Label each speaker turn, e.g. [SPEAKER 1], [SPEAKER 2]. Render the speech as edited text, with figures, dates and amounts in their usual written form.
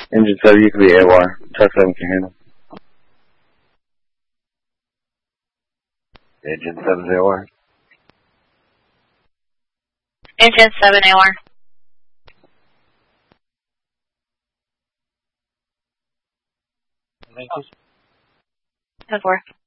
[SPEAKER 1] Engine 7, you can be AOR. Truck 7 can handle. Engine 7's AOR.
[SPEAKER 2] Engine 7 AOR. 10-4.